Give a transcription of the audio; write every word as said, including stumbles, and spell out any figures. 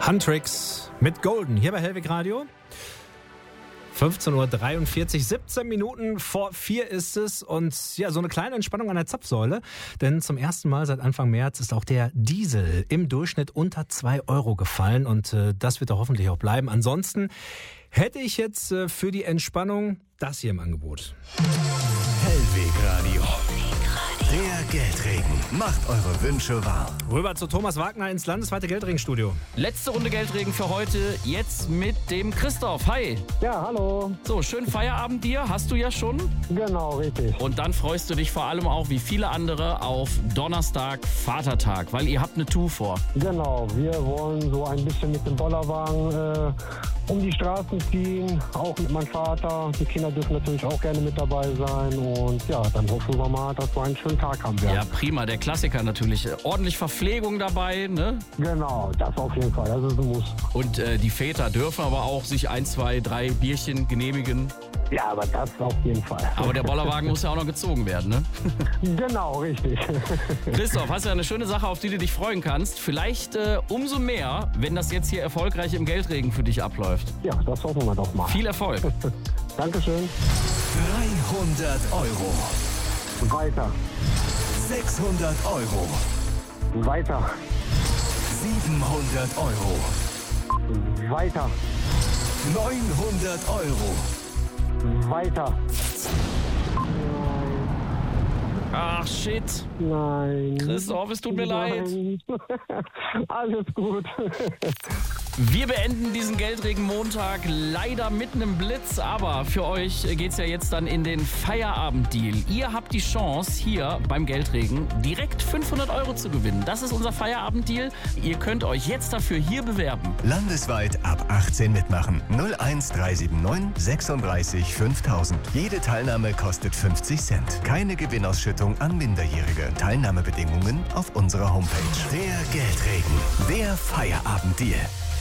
Huntrix mit Golden hier bei Hellweg Radio. fünfzehn Uhr dreiundvierzig, siebzehn Minuten vor vier ist es und ja, so eine kleine Entspannung an der Zapfsäule, denn zum ersten Mal seit Anfang März ist auch der Diesel im Durchschnitt unter zwei Euro gefallen und äh, das wird da hoffentlich auch bleiben. Ansonsten hätte ich jetzt äh, für die Entspannung das hier im Angebot. Hellweg Radio. Der Geldregen macht eure Wünsche wahr. Rüber zu Thomas Wagner ins landesweite Geldregenstudio. Letzte Runde Geldregen für heute, jetzt mit dem Christoph. Hi. Ja, hallo. So, schönen Feierabend dir, hast du ja schon. Genau, richtig. Und dann freust du dich vor allem auch, wie viele andere, auf Donnerstag, Vatertag, weil ihr habt eine Tour vor. Genau, wir wollen so ein bisschen mit dem Bollerwagen äh, um die Straßen ziehen, auch mit meinem Vater. Die Kinder dürfen natürlich auch gerne mit dabei sein und ja, dann hoffen wir mal, dass wir einen schönen Tag haben werden. Ja, prima, der Klassiker natürlich. Ordentlich Verpflegung dabei, ne? Genau, das auf jeden Fall, das ist ein Muss. Und äh, die Väter dürfen aber auch sich ein, zwei, drei Bierchen genehmigen. Ja, aber das auf jeden Fall. Aber der Bollerwagen muss ja auch noch gezogen werden, ne? Genau, richtig. Christoph, hast ja eine schöne Sache, auf die du dich freuen kannst. Vielleicht äh, umso mehr, wenn das jetzt hier erfolgreich im Geldregen für dich abläuft. Ja, das hoffen wir doch mal. Viel Erfolg. Dankeschön. dreihundert Euro. Weiter. sechshundert Euro. Weiter. siebenhundert Euro. Weiter. neunhundert Euro. Weiter. Ach, shit. Nein. Christoph, es tut mir leid. Nein. Alles gut. Wir beenden diesen Geldregen-Montag leider mit einem Blitz, aber für euch geht's ja jetzt dann in den Feierabend-Deal. Ihr habt die Chance, hier beim Geldregen direkt fünfhundert Euro zu gewinnen. Das ist unser Feierabend-Deal. Ihr könnt euch jetzt dafür hier bewerben. Landesweit ab achtzehn mitmachen. null eins drei sieben neun sechsunddreißig fünftausend. Jede Teilnahme kostet fünfzig Cent. Keine Gewinnausschüttung an Minderjährige. Teilnahmebedingungen auf unserer Homepage. Der Geldregen. Der Feierabend-Deal.